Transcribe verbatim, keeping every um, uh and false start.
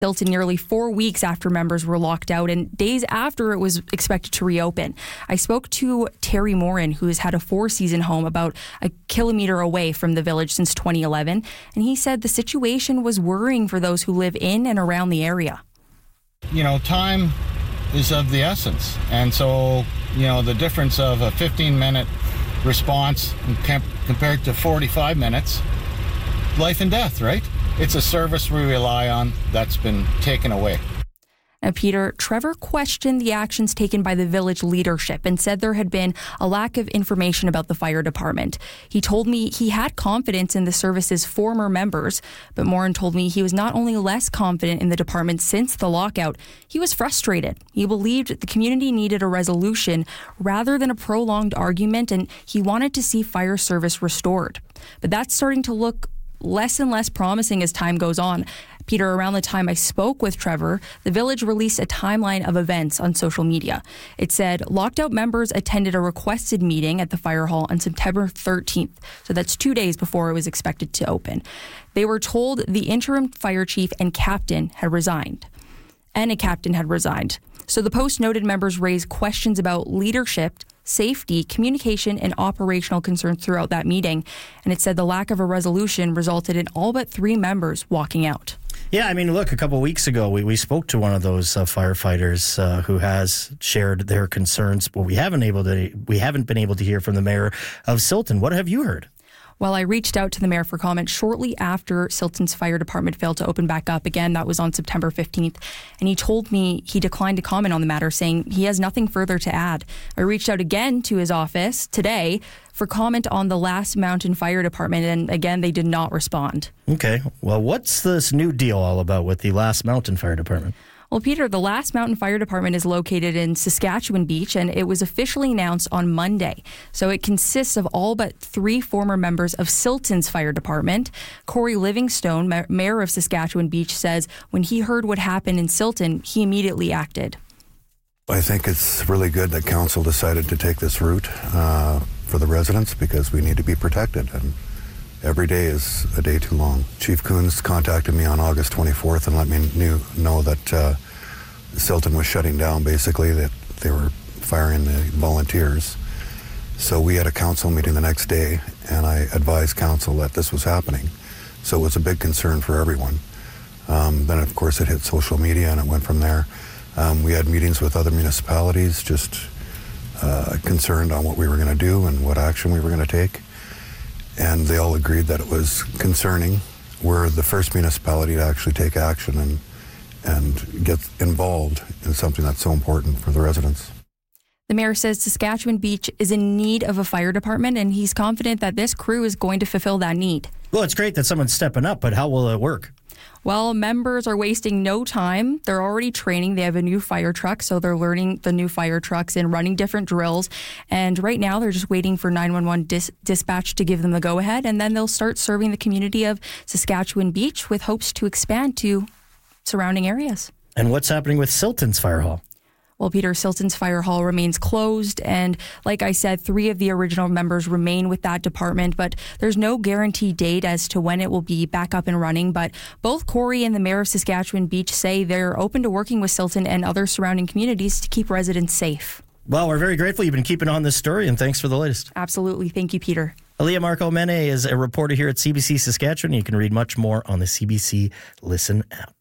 Silton nearly four weeks after members were locked out and days after it was expected to reopen. I spoke to Terry Morin, who has had a four-season home about a kilometer away from the village since twenty eleven, and he said the situation was worrying for those who live in and around the area. You know, time is of the essence, and so, you know, the difference of a fifteen-minute response compared to forty-five minutes, life and death, right? It's a service we rely on that's been taken away. Now, Peter, Trevor questioned the actions taken by the village leadership and said there had been a lack of information about the fire department. He told me he had confidence in the service's former members, but Morin told me he was not only less confident in the department since the lockout, he was frustrated. He believed the community needed a resolution rather than a prolonged argument, and he wanted to see fire service restored. But that's starting to look less and less promising as time goes on. Peter, around the time I spoke with Trevor, the village released a timeline of events on social media. It said locked out members attended a requested meeting at the fire hall on September thirteenth. So that's two days before it was expected to open. They were told the interim fire chief and captain had resigned. And a captain had resigned. So the post noted members raised questions about leadership, safety, communication, and operational concerns throughout that meeting. And it said the lack of a resolution resulted in all but three members walking out. Yeah, I mean, look, a couple of weeks ago, we, we spoke to one of those uh, firefighters uh, who has shared their concerns. But we haven't able to we haven't been able to hear from the mayor of Silton. What have you heard? Well, I reached out to the mayor for comment shortly after Silton's fire department failed to open back up again. That was on September fifteenth. And he told me he declined to comment on the matter, saying he has nothing further to add. I reached out again to his office today for comment on the Last Mountain Fire Department. And again, they did not respond. Okay. Well, what's this new deal all about with the Last Mountain Fire Department? Well, Peter, the Last Mountain Fire Department is located in Saskatchewan Beach, and it was officially announced on Monday. So it consists of all but three former members of Silton's fire department. Corey Livingstone, mayor of Saskatchewan Beach, says when he heard what happened in Silton, he immediately acted. I think it's really good that council decided to take this route uh, for the residents because we need to be protected. And every day is a day too long. Chief Coons contacted me on August twenty-fourth and let me knew, know that uh, Silton was shutting down, basically, that they were firing the volunteers. So we had a council meeting the next day, and I advised council that this was happening. So it was a big concern for everyone. Um, then, of course, it hit social media, and it went from there. Um, we had meetings with other municipalities, just uh, concerned on what we were going to do and what action we were going to take. And they all agreed that it was concerning. We're the first municipality to actually take action and and get involved in something that's so important for the residents. The mayor says Saskatchewan Beach is in need of a fire department, and he's confident that this crew is going to fulfill that need. Well, it's great that someone's stepping up, but how will it work? Well, members are wasting no time. They're already training. They have a new fire truck, so they're learning the new fire trucks and running different drills. And right now, they're just waiting for nine one one dis- dispatch to give them the go-ahead, and then they'll start serving the community of Saskatchewan Beach with hopes to expand to surrounding areas. And what's happening with Silton's Fire Hall? Well, Peter, Silton's Fire Hall remains closed, and like I said, three of the original members remain with that department, but there's no guaranteed date as to when it will be back up and running. But both Corey and the mayor of Saskatchewan Beach say they're open to working with Silton and other surrounding communities to keep residents safe. Well, we're very grateful you've been keeping on this story, and thanks for the latest. Absolutely. Thank you, Peter. Aaliyah Marco Mene is a reporter here at C B C Saskatchewan. You can read much more on the C B C Listen app.